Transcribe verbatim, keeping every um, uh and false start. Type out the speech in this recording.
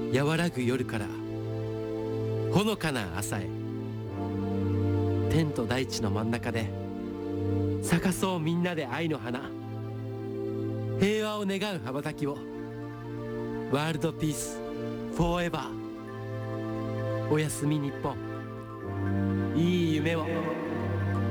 和らぐ夜からほのかな朝へ、天と大地の真ん中で咲かそうみんなで愛の花、平和を願う羽ばたきを。ワールドピースフォーエバー。おやすみ日本、いい夢を。